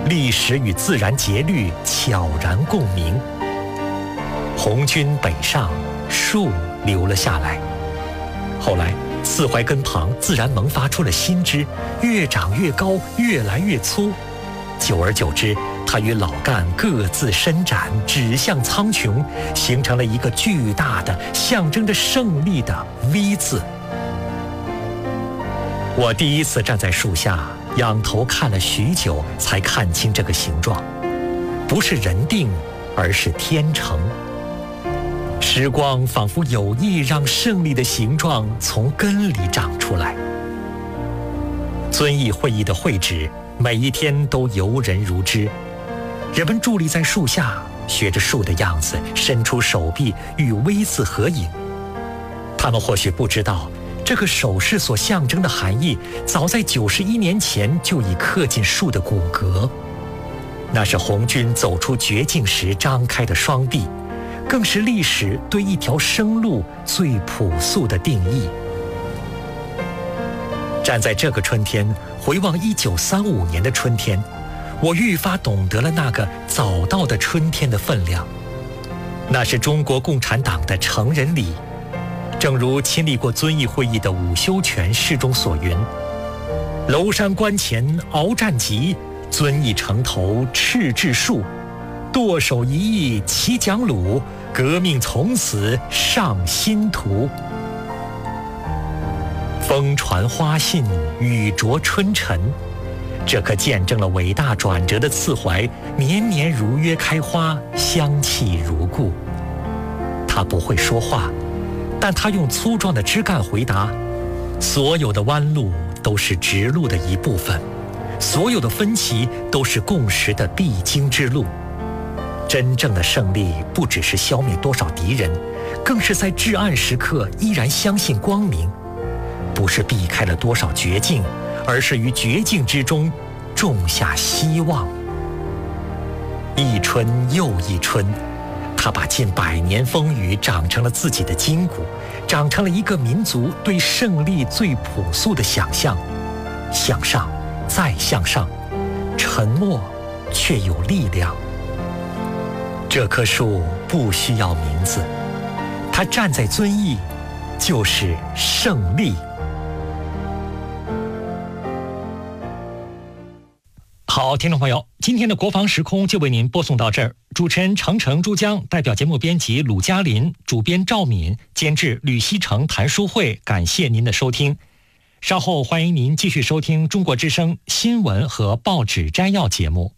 历史与自然节律悄然共鸣。红军北上，树留了下来。后来四槐根旁自然萌发出了新枝，越长越高，越来越粗。久而久之，它与老干各自伸展，指向苍穹，形成了一个巨大的象征着胜利的 V 字。我第一次站在树下，仰头看了许久，才看清这个形状，不是人定，而是天成。时光仿佛有意让胜利的形状从根里长出来。遵义会议的会址每一天都游人如织，人们伫立在树下，学着树的样子，伸出手臂与 V 字合影。他们或许不知道，这个手势所象征的含义，早在91年前就已刻进树的骨骼。那是红军走出绝境时张开的双臂，更是历史对一条生路最朴素的定义。站在这个春天，回望1935年的春天，我愈发懂得了那个早到的春天的分量。那是中国共产党的成人礼。正如亲历过遵义会议的伍修权诗中所云：娄山关前鏖战急，遵义城头赤雉树，剁手一役齐蒋虏，革命从此上新途。风传花信，雨着春晨，这棵见证了伟大转折的刺槐，年年如约开花，香气如故。它不会说话，但它用粗壮的枝干回答：所有的弯路都是直路的一部分，所有的分歧都是共识的必经之路。真正的胜利不只是消灭多少敌人，更是在至暗时刻依然相信光明。不是避开了多少绝境，而是于绝境之中种下希望。一春又一春，他把近100年风雨长成了自己的筋骨，长成了一个民族对胜利最朴素的想象。向上，再向上，沉默却有力量。这棵树不需要名字，它站在遵义，就是胜利。好，听众朋友，今天的国防时空就为您播送到这儿。主持人程程、珠江，代表节目编辑鲁嘉林，主编赵敏，监制吕希成、谭书慧，感谢您的收听。稍后欢迎您继续收听中国之声新闻和报纸摘要节目。